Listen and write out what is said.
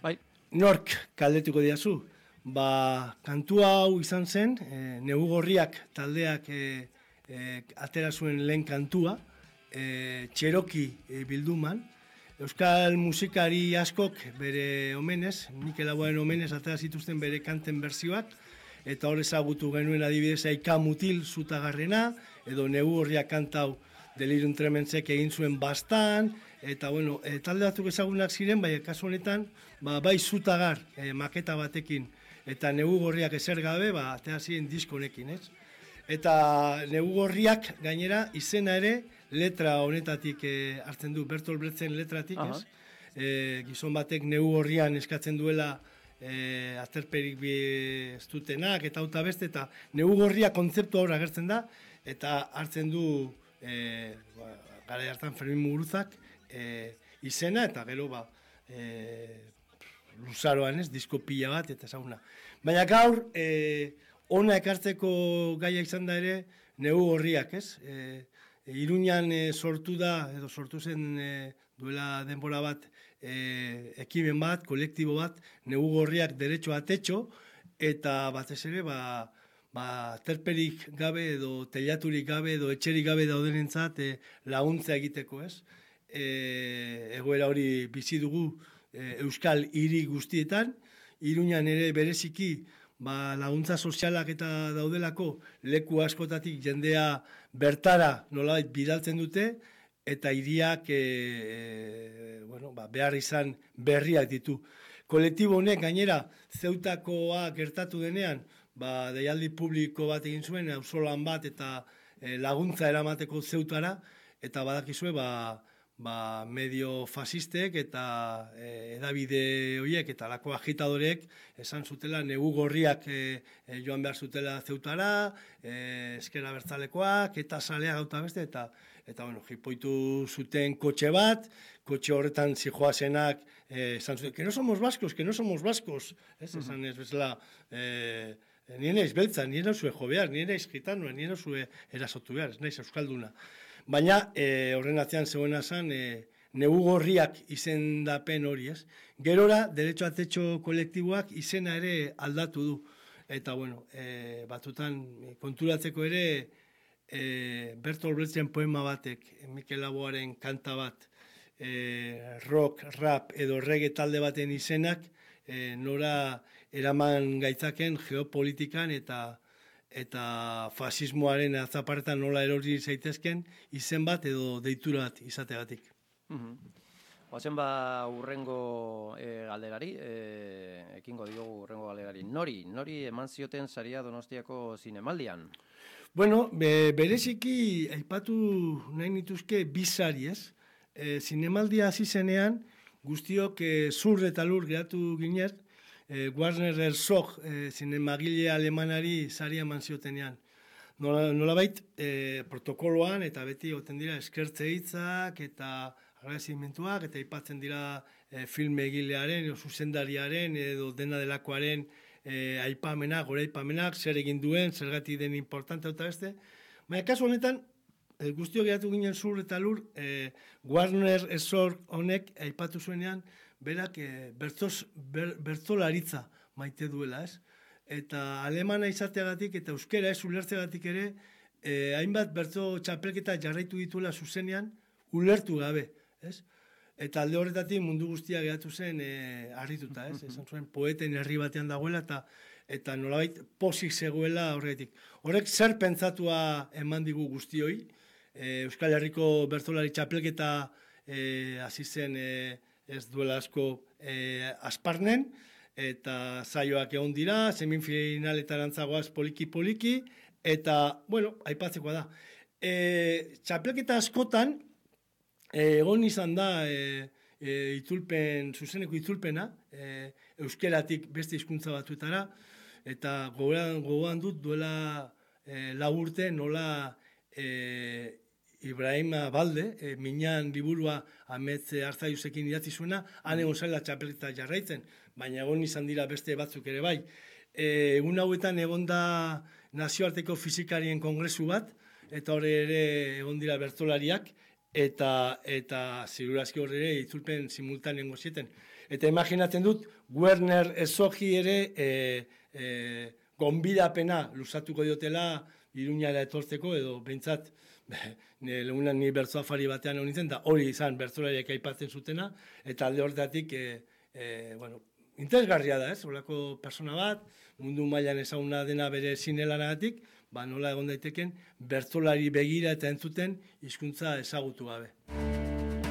Bai. Nork galdetuko diazu? Kantua hau izan zen, Negu Gorriak taldeak atera zuen lehen kantua, Txeroki bilduman. Euskal musikari askok bere omenez, Mikel Laboaren omenez atera zituzten bere kanten berzioak, eta hor ezagutu genuen adibidez Aika Mutil Zutagarrena, edo Negu Gorriak kantau Delirium Tremensek egin zuen Bastan, eta bueno, talde batzuk ezagunak ziren, bai, kasu honetan, bai Zutagar maketa batekin, eta Negu Gorriak ezer gabe, atera ziren disko honekin, ez? Eta Negu Gorriak gainera izena ere letra honetatik hartzen du, Bertolt Brechten letratik, ez? Gizon batek Negu Gorrian eskatzen duela aterperik ez dutenak eta auta beste, eta Negu Gorria kontzeptu hor agertzen da, eta hartzen du gara hartan Fermin Muguruzak izena, eta gero luzaroan ez, disko pila bat eta ezaguna. Baina gaur ona ekartzeko gaia izan da ere Negu Gorriak, ez? Iruñan sortu da, edo sortu zen duela denbora bat ekimen bat, kolektibo bat, Negu Gorriak derecho a techo, eta batez ere terperik gabe edo teilaturik gabe edo etxerik gabe daudenentzat laguntza egiteko, ez? Egoera hori bizi dugu Euskal hiri guztietan, Iruñan ere bereziki laguntza sozialak eta daudelako leku askotatik jendea bertara nolabait bidaltzen dute, eta hiriak behar izan berriak ditu. Kolektibo honek gainera Zeutakoa gertatu denean, deialdi publiko bat egin zuen, auzolan bat eta laguntza eramateko Zeutara, eta badakizue medio fasistek eta edabide horiek eta lako agitadorek esan zutela Negu Gorriak joan behar zutela Zeutara, eskera bertzalekoak eta saleak gauta beste, eta jipoitu zuten kotxe bat, kotxe horretan zijoazenak esan zuten, que no somos vascos, esan ez bezala, nien eiz beltza, nien eusue jo behar, nien eiz gitanoa, nien eusue erasotu behar, ez naiz euskalduna. Baina horren atzean zegoena zen Negu Gorriak izendapen hori, ez? Gerora, derecho a techo kolektiboak izena ere aldatu du. Eta, batutan konturatzeko ere Bertolt Brechten poema batek, Mikel Laboaren kanta bat, rock, rap edo reggae talde baten izenak, nora eraman gaitzaken geopolitikan eta fasismoaren atzaparretan nola erori zaitezken izen bat edo deitura bat izategatik. Oazen urrengo galderari, ekingo diogu urrengo galderari. Nori eman zioten saria Donostiako zinemaldian? Bueno, bereziki aipatu nahi nituzke bi sari, ez? Zinemaldia hasi zenean guztiok zur eta lur geratu ginen, Warner Herzog zinemagile alemanari saria eman ziotenean. Nolabait protokoloan eta beti goten dira eskertze hitzak eta agrazimentuak eta aipatzen dira filme egilearen edo zuzendariaren edo dena delakoaren aipamenak, gora aipamenak, zer egin duen, zergatik den importante eta beste. Baina kasu honetan, guztiok geratu ginen zur eta lur, Warner Herzog honek aipatu zuenean, berak bertzolaritza maite duela, ez? Eta alemana izateagatik eta euskera ez ulertzeagatik ere, hainbat bertso txapelketa jarraitu dituela zuzenean, ulertu gabe, ez? Eta alde horretatik mundu guztia geratu zen harrituta, ez? Esan zuen poeten herri batean dagoela eta nolabait pozik zegoela horretik. Horrek zer pentsatua eman digu guztioi, Euskal Herriko bertsolari txapelketa hasi zen ez duela asko Asparnen, eta zaioak egon dira, semifinaletarantzagoaz poliki-poliki, eta, aipatzekoa da. Txapelketa askotan, egon izan da zuzeneko itzulpena, euskeratik beste hizkuntza batzuetara, eta gogoan dut duela 4 urte nola Ibrahim Balde, minan liburua Amets Arzaiusekin idatzi zuena, han egon zela txapelketa jarraitzen, baina egon izan dira beste batzuk ere bai. Egun hauetan egon da nazioarteko fizikarien kongresu bat, eta hori ere egon dira bertsolariak, eta ziurazki horre ere itzulpen simultaneengo zieten. Eta imaginatzen dut, Werner Ezogi ere gonbidapena luzatuko diotela Iruñara etortzeko, edo behintzat, legunan ni bertsoafari batean hori nintzen, da hori izan bertsolariak aipatzen zutena, eta alde horretatik, interesgarria da, horako persona bat, mundu mailan ezaguna dena bere zinelanagatik, nola egon daiteken bertsolari begira eta entzuten hizkuntza ezagutu gabe.